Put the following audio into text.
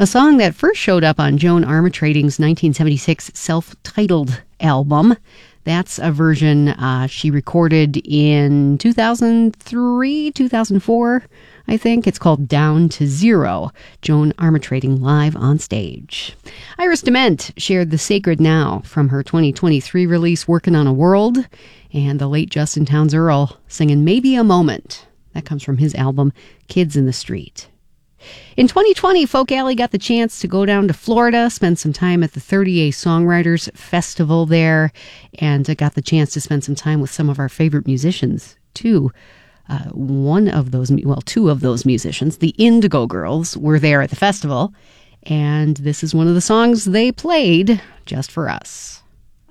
A song that first showed up on Joan Armatrading's 1976 self-titled album. That's a version she recorded in 2003, 2004, I think. It's called Down to Zero, Joan Armatrading live on stage. Iris DeMent shared The Sacred Now from her 2023 release, Working on a World, and the late Justin Townes Earle singing Maybe a Moment. That comes from his album, Kids in the Street. In 2020, Folk Alley got the chance to go down to Florida, spend some time at the 30A Songwriters Festival there, and got the chance to spend some time with some of our favorite musicians, too. Two of those musicians, the Indigo Girls, were there at the festival, and this is one of the songs they played just for us.